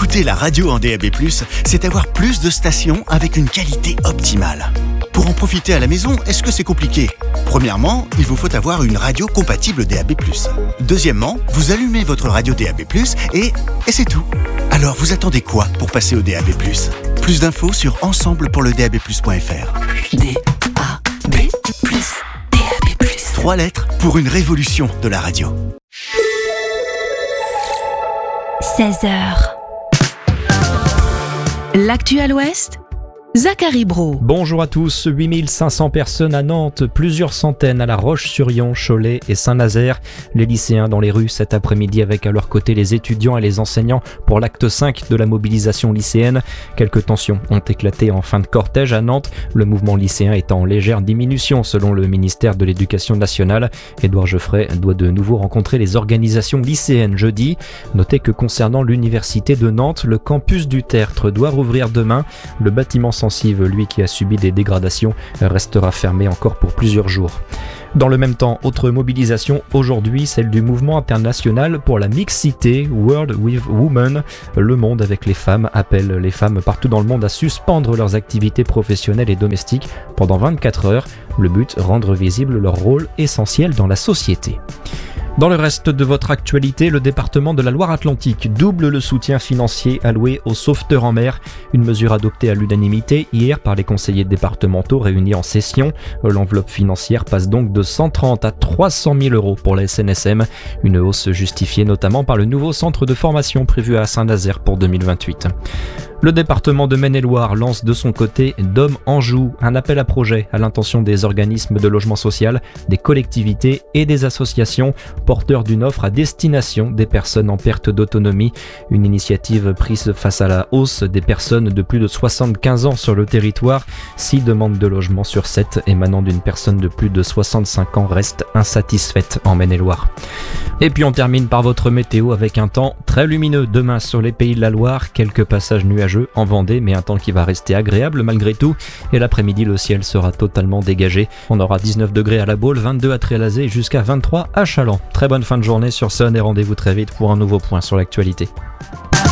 Écouter la radio en DAB+, c'est avoir plus de stations avec une qualité optimale. Pour en profiter à la maison, est-ce que c'est compliqué ? Premièrement, il vous faut avoir une radio compatible DAB+. Deuxièmement, vous allumez votre radio DAB+, et c'est tout. Alors, vous attendez quoi pour passer au DAB+? Plus d'infos sur ensemblepourledab+.fr. DAB+, DAB+. 3 lettres pour une révolution de la radio. 16h. L'actu à l'Ouest, Zachary Brault. Bonjour à tous, 8500 personnes à Nantes, plusieurs centaines à La Roche-sur-Yon, Cholet et Saint-Nazaire. Les lycéens dans les rues cet après-midi avec à leur côté les étudiants et les enseignants pour l'acte 5 de la mobilisation lycéenne. Quelques tensions ont éclaté en fin de cortège à Nantes, le mouvement lycéen est en légère diminution selon le ministère de l'Éducation nationale. Édouard Geoffrey doit de nouveau rencontrer les organisations lycéennes jeudi. Notez que concernant l'université de Nantes, le campus du Tertre doit rouvrir demain. Le bâtiment Sensive, lui qui a subi des dégradations, restera fermé encore pour plusieurs jours. Dans le même temps, autre mobilisation aujourd'hui, celle du mouvement international pour la mixité, World with Women. Le monde avec les femmes appelle les femmes partout dans le monde à suspendre leurs activités professionnelles et domestiques pendant 24 heures. Le but, rendre visible leur rôle essentiel dans la société. Dans le reste de votre actualité, le département de la Loire-Atlantique double le soutien financier alloué aux sauveteurs en mer. Une mesure adoptée à l'unanimité hier par les conseillers départementaux réunis en session. L'enveloppe financière passe donc de 130 à 300 000 euros pour la SNSM. Une hausse justifiée notamment par le nouveau centre de formation prévu à Saint-Nazaire pour 2028. Le département de Maine-et-Loire lance de son côté Dôme Anjou, un appel à projet à l'intention des organismes de logement social, des collectivités et des associations porteurs d'une offre à destination des personnes en perte d'autonomie. Une initiative prise face à la hausse des personnes de plus de 75 ans sur le territoire. 6 demandes de logement sur 7 émanant d'une personne de plus de 65 ans restent insatisfaites en Maine-et-Loire. Et puis on termine par votre météo avec un temps très lumineux demain sur les pays de la Loire, quelques passages nuageux en Vendée, mais un temps qui va rester agréable malgré tout. Et l'après-midi, le ciel sera totalement dégagé. On aura 19 degrés à La Baule, 22 à Trélazé et jusqu'à 23 à Challans. Très bonne fin de journée sur Sun et rendez-vous très vite pour un nouveau point sur l'actualité.